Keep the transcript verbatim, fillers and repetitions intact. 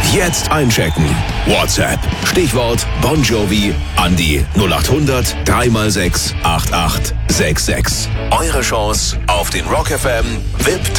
Jetzt einchecken. WhatsApp. Stichwort Bon Jovi an die null acht hundert drei mal sechs acht acht sechs sechs. Eure Chance auf den Rock F M V I P